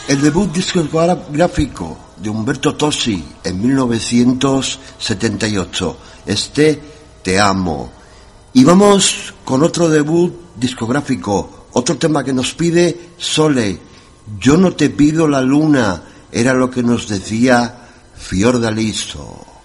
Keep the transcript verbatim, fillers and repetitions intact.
El debut discográfico de Umberto Tozzi en mil novecientos setenta y ocho, este Te amo. Y vamos con otro debut discográfico, otro tema que nos pide Sole, Yo no te pido la luna, era lo que nos decía Fiordaliso.